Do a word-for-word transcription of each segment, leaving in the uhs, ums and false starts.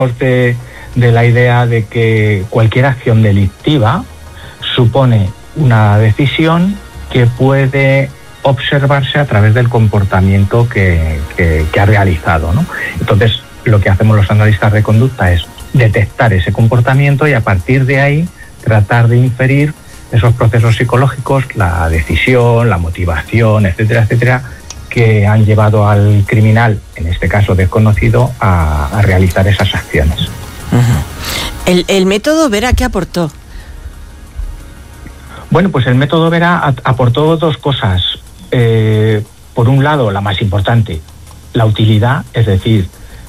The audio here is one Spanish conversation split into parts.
de, de la idea de que cualquier acción delictiva supone una decisión que puede observarse a través del comportamiento que, que, que ha realizado, ¿no? Entonces, lo que hacemos los analistas de conducta es detectar ese comportamiento y a partir de ahí tratar de inferir esos procesos psicológicos, la decisión, la motivación, etcétera, etcétera, que han llevado al criminal, en este caso desconocido, a, a realizar esas acciones. Uh-huh. El, el método Vera, ¿qué aportó? Bueno, pues el método Vera aportó dos cosas. Eh, por un lado, la más importante, la utilidad, es decir,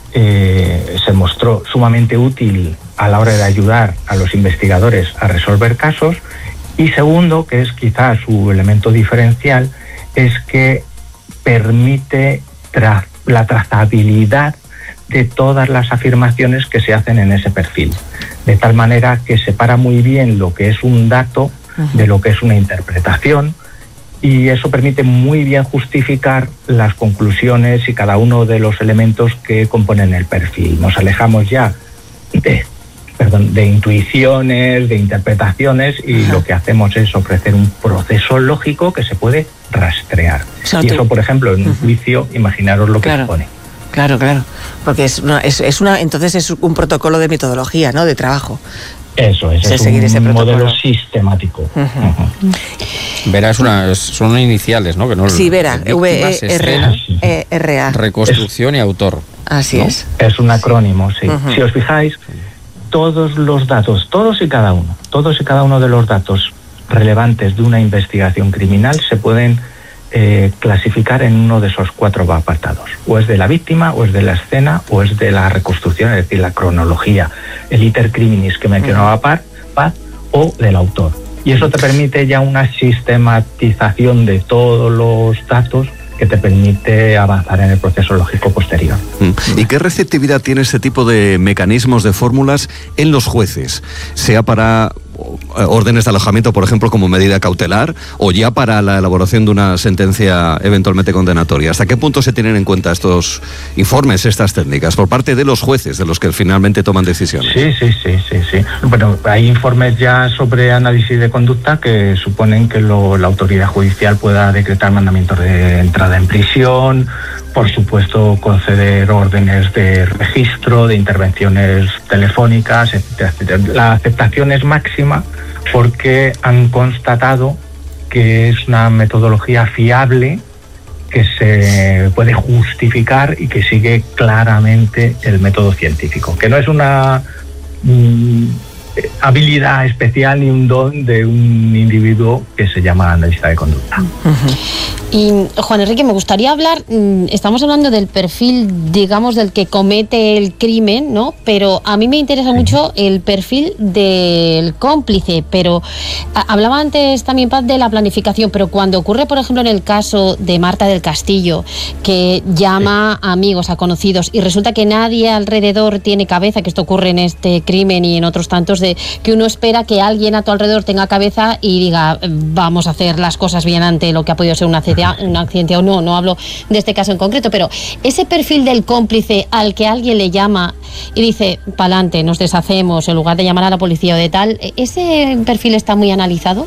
eh, se mostró sumamente útil a la hora de ayudar a los investigadores a resolver casos. Y segundo, que es quizás su elemento diferencial, es que permite tra- la trazabilidad de todas las afirmaciones que se hacen en ese perfil, de tal manera que separa muy bien lo que es un dato de lo que es una interpretación, y eso permite muy bien justificar las conclusiones y cada uno de los elementos que componen el perfil. Nos alejamos ya de, perdón, de intuiciones, de interpretaciones, y Ajá. lo que hacemos es ofrecer un proceso lógico que se puede rastrear. O sea, y eso, por ejemplo, en un uh-huh. juicio, imaginaros lo que claro. supone. Claro, claro, porque es una, es, es una, entonces es un protocolo de metodología, ¿no?, de trabajo. Eso es, es seguir un ese modelo sistemático. Uh-huh. Uh-huh. Vera es una, son iniciales, ¿no? Que no sí, Vera, V E R A. Reconstrucción es, y autor. Así ¿no? es. Es un acrónimo, sí. Uh-huh. Si os fijáis, todos los datos, todos y cada uno, todos y cada uno de los datos relevantes de una investigación criminal se pueden eh, clasificar en uno de esos cuatro apartados. O es de la víctima, o es de la escena, o es de la reconstrucción, es decir, la cronología, el iter criminis que mencionaba Paz, o del autor. Y eso te permite ya una sistematización de todos los datos que te permite avanzar en el proceso lógico posterior. ¿Y qué receptividad tiene este tipo de mecanismos, de fórmulas en los jueces? Sea para órdenes de alojamiento, por ejemplo, como medida cautelar, o ya para la elaboración de una sentencia eventualmente condenatoria. ¿Hasta qué punto se tienen en cuenta estos informes, estas técnicas, por parte de los jueces, de los que finalmente toman decisiones? Sí, sí, sí, sí, sí. Bueno, hay informes ya sobre análisis de conducta que suponen que lo, la autoridad judicial pueda decretar mandamientos de entrada en prisión, por supuesto conceder órdenes de registro, de intervenciones telefónicas, etcétera, etcétera. La aceptación es máxima porque han constatado que es una metodología fiable, que se puede justificar y que sigue claramente el método científico, que no es una mm, habilidad especial ni un don de un individuo que se llama analista de conducta. Uh-huh. Y Juan Enrique, me gustaría hablar, estamos hablando del perfil, digamos, del que comete el crimen, ¿no? Pero a mí me interesa uh-huh. mucho el perfil del cómplice, pero hablaba antes también Paz de la planificación, pero cuando ocurre, por ejemplo, en el caso de Marta del Castillo, que llama a amigos, a conocidos, y resulta que nadie alrededor tiene cabeza, que esto ocurre en este crimen y en otros tantos, de que uno espera que alguien a tu alrededor tenga cabeza y diga, vamos a hacer las cosas bien ante lo que ha podido ser un accidente, un accidente o no, no hablo de este caso en concreto, pero ese perfil del cómplice al que alguien le llama y dice, pa'lante, nos deshacemos, en lugar de llamar a la policía o de tal, ¿ese perfil está muy analizado?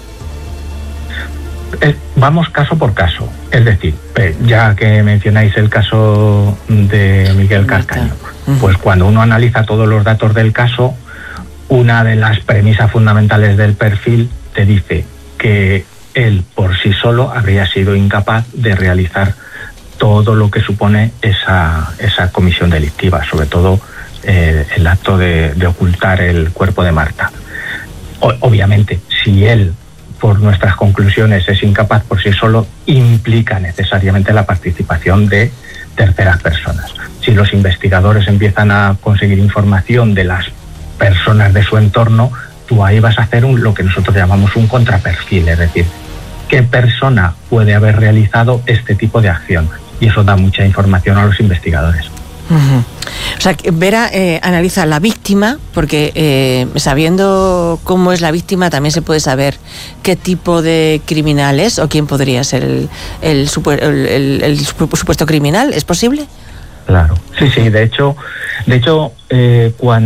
Eh, vamos caso por caso, es decir, eh, ya que mencionáis el caso de Miguel Carcaño, pues cuando uno analiza todos los datos del caso, una de las premisas fundamentales del perfil te dice que él por sí solo habría sido incapaz de realizar todo lo que supone esa, esa comisión delictiva, sobre todo eh, el acto de, de ocultar el cuerpo de Marta. O, obviamente, si él, por nuestras conclusiones, es incapaz por sí solo, implica necesariamente la participación de terceras personas. Si los investigadores empiezan a conseguir información de las personas de su entorno, tú ahí vas a hacer un, lo que nosotros llamamos un contraperfil, es decir, qué persona puede haber realizado este tipo de acción, y eso da mucha información a los investigadores. Uh-huh. O sea, Vera eh, analiza la víctima, porque eh, sabiendo cómo es la víctima también se puede saber qué tipo de criminal es o quién podría ser el, el, el, el, el supuesto criminal. ¿Es posible? Claro. Sí, sí, de hecho, de hecho, eh, cuando